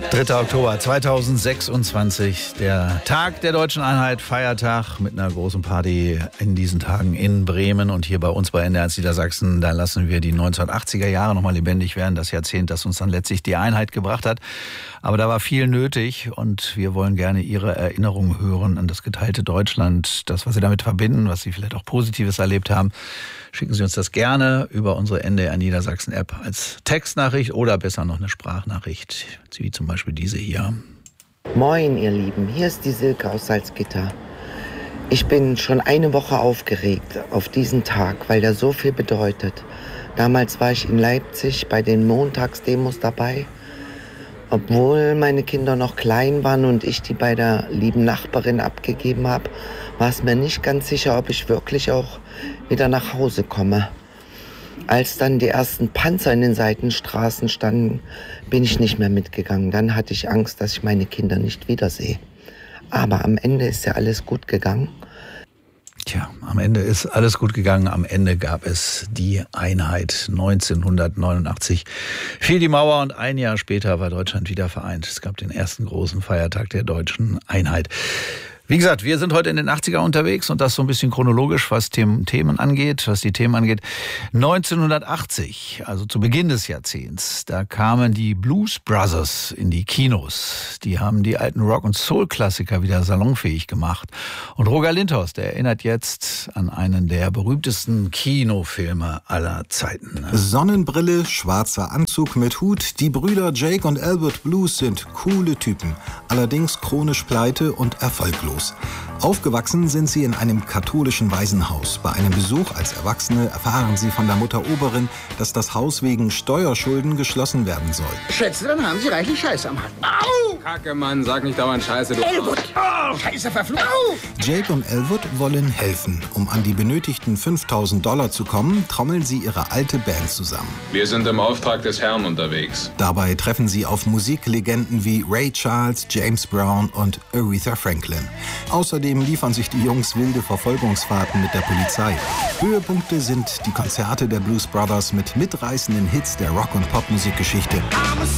3. Oktober 2026, der Tag der Deutschen Einheit, Feiertag mit einer großen Party in diesen Tagen in Bremen und hier bei uns bei NDR Niedersachsen. Da lassen wir die 1980er Jahre nochmal lebendig werden, das Jahrzehnt, das uns dann letztlich die Einheit gebracht hat. Aber da war viel nötig und wir wollen gerne Ihre Erinnerungen hören an das geteilte Deutschland, das, was Sie damit verbinden, was Sie vielleicht auch Positives erlebt haben. Schicken Sie uns das gerne über unsere NDR Niedersachsen App als Textnachricht oder besser noch eine Sprachnachricht, wie zum Beispiel diese hier. Moin ihr Lieben, hier ist die Silke aus Salzgitter. Ich bin schon eine Woche aufgeregt auf diesen Tag, weil der so viel bedeutet. Damals war ich in Leipzig bei den Montagsdemos dabei. Obwohl meine Kinder noch klein waren und ich die bei der lieben Nachbarin abgegeben habe, war es mir nicht ganz sicher, ob ich wirklich auch wieder nach Hause komme. Als dann die ersten Panzer in den Seitenstraßen standen, bin ich nicht mehr mitgegangen. Dann hatte ich Angst, dass ich meine Kinder nicht wiedersehe. Aber am Ende ist ja alles gut gegangen. Tja, am Ende ist alles gut gegangen. Am Ende gab es die Einheit 1989. Fiel die Mauer und ein Jahr später war Deutschland wieder vereint. Es gab den ersten großen Feiertag der Deutschen Einheit. Wie gesagt, wir sind heute in den 80er unterwegs und das so ein bisschen chronologisch, was die Themen angeht. 1980, also zu Beginn des Jahrzehnts, da kamen die Blues Brothers in die Kinos. Die haben die alten Rock- und Soul-Klassiker wieder salonfähig gemacht. Und Roger Lindhorst, der erinnert jetzt an einen der berühmtesten Kinofilme aller Zeiten. Sonnenbrille, schwarzer Anzug mit Hut. Die Brüder Jake und Albert Blues sind coole Typen. Allerdings chronisch pleite und erfolglos. Aufgewachsen sind sie in einem katholischen Waisenhaus. Bei einem Besuch als Erwachsene erfahren sie von der Mutter Oberin, dass das Haus wegen Steuerschulden geschlossen werden soll. Schätze, dann haben Sie reichlich Scheiße am Haken. Au! Kacke, Mann, sag nicht dauernd Scheiße, du... Elwood! Oh, Scheiße, verflucht! Au! Jake und Elwood wollen helfen. Um an die benötigten $5.000 zu kommen, trommeln sie ihre alte Band zusammen. Wir sind im Auftrag des Herrn unterwegs. Dabei treffen sie auf Musiklegenden wie Ray Charles, James Brown und Aretha Franklin. Außerdem liefern sich die Jungs wilde Verfolgungsfahrten mit der Polizei. Höhepunkte sind die Konzerte der Blues Brothers mit mitreißenden Hits der Rock- und Popmusikgeschichte.